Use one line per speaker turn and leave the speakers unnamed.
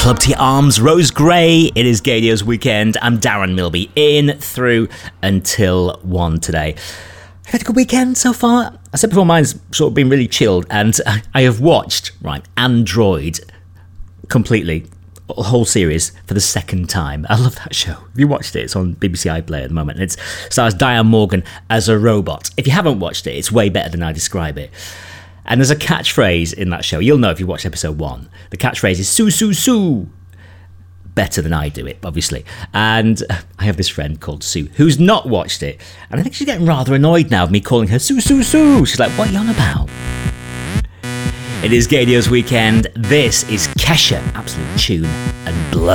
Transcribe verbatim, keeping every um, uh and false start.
Club to your arms, Rose Gray. It is Gadio's weekend. I'm Darren Milby, in through until one today. I've had a good weekend so far. I said before, mine's sort of been really chilled, and I have watched, right, Android completely, a whole series for the second time. I love that show. Have you watched it? It's on B B C iPlayer at the moment. It stars Diane Morgan as a robot. If you haven't watched it, it's way better than I describe it. And there's a catchphrase in that show. You'll know if you watch episode one. The catchphrase is "Sue, Sue, Sue." Better than I do it, obviously. And I have this friend called Sue who's not watched it. And I think she's getting rather annoyed now of me calling her Sue, Sue, Sue. She's like, what are you on about? It is Gadio's weekend. This is Kesha, Absolute Tune and Blood.